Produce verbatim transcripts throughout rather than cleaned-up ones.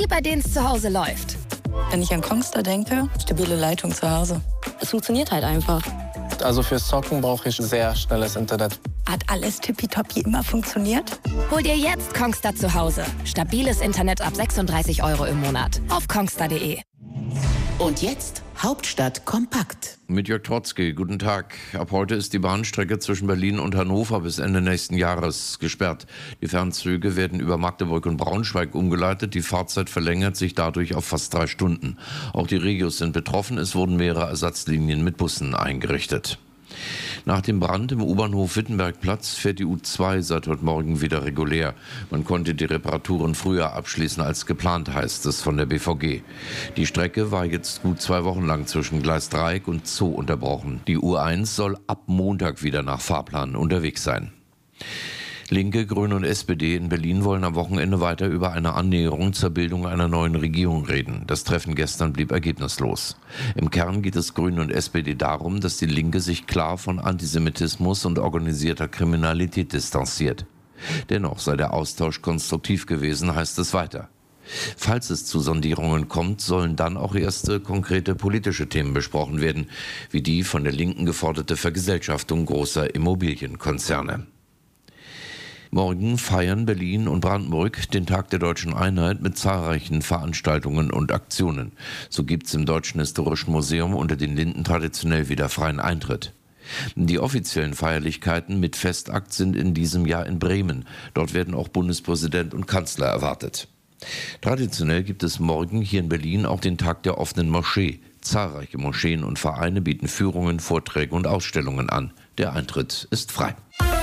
Die, bei denen es zu Hause läuft. Wenn ich an Kongstar denke, stabile Leitung zu Hause. Es funktioniert halt einfach. Also fürs Zocken brauche ich sehr schnelles Internet. Hat alles tippitoppi immer funktioniert? Hol dir jetzt Kongstar zu Hause. Stabiles Internet ab sechsunddreißig Euro im Monat. Auf kongstar punkt de. Und jetzt Hauptstadt kompakt. Mit Jörg Trotzki, guten Tag. Ab heute ist die Bahnstrecke zwischen Berlin und Hannover bis Ende nächsten Jahres gesperrt. Die Fernzüge werden über Magdeburg und Braunschweig umgeleitet. Die Fahrzeit verlängert sich dadurch auf fast drei Stunden. Auch die Regios sind betroffen. Es wurden mehrere Ersatzlinien mit Bussen eingerichtet. Nach dem Brand im U-Bahnhof Wittenbergplatz fährt die U zwei seit heute Morgen wieder regulär. Man konnte die Reparaturen früher abschließen als geplant, heißt es von der B V G. Die Strecke war jetzt gut zwei Wochen lang zwischen Gleisdreieck und Zoo unterbrochen. Die U eins soll ab Montag wieder nach Fahrplan unterwegs sein. Linke, Grüne und S P D in Berlin wollen am Wochenende weiter über eine Annäherung zur Bildung einer neuen Regierung reden. Das Treffen gestern blieb ergebnislos. Im Kern geht es Grünen und S P D darum, dass die Linke sich klar von Antisemitismus und organisierter Kriminalität distanziert. Dennoch sei der Austausch konstruktiv gewesen, heißt es weiter. Falls es zu Sondierungen kommt, sollen dann auch erste konkrete politische Themen besprochen werden, wie die von der Linken geforderte Vergesellschaftung großer Immobilienkonzerne. Morgen feiern Berlin und Brandenburg den Tag der deutschen Einheit mit zahlreichen Veranstaltungen und Aktionen. So gibt es im Deutschen Historischen Museum unter den Linden traditionell wieder freien Eintritt. Die offiziellen Feierlichkeiten mit Festakt sind in diesem Jahr in Bremen. Dort werden auch Bundespräsident und Kanzler erwartet. Traditionell gibt es morgen hier in Berlin auch den Tag der offenen Moschee. Zahlreiche Moscheen und Vereine bieten Führungen, Vorträge und Ausstellungen an. Der Eintritt ist frei.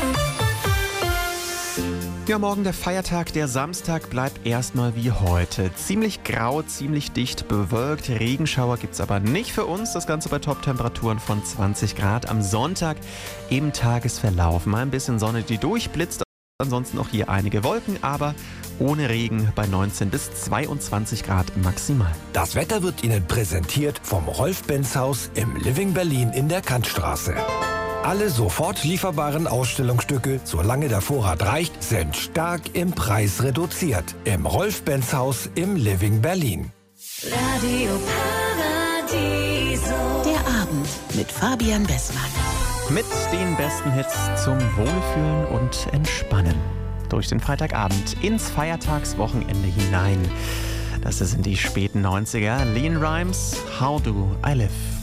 Ja, morgen der Feiertag, der Samstag bleibt erstmal wie heute. Ziemlich grau, ziemlich dicht bewölkt. Regenschauer gibt's aber nicht für uns. Das Ganze bei Top-Temperaturen von zwanzig Grad. Am Sonntag im Tagesverlauf mal ein bisschen Sonne, die durchblitzt. Ansonsten auch hier einige Wolken, aber ohne Regen bei neunzehn bis zweiundzwanzig Grad maximal. Das Wetter wird Ihnen präsentiert vom Rolf-Benz-Haus im Living Berlin in der Kantstraße. Alle sofort lieferbaren Ausstellungsstücke, solange der Vorrat reicht, sind stark im Preis reduziert. Im Rolf-Benz-Haus im Living Berlin. Radio Paradiso. Der Abend mit Fabian Bessmann. Mit den besten Hits zum Wohlfühlen und Entspannen. Durch den Freitagabend ins Feiertagswochenende hinein. Das ist in die späten neunziger. Lean Rhymes, How Do I Live?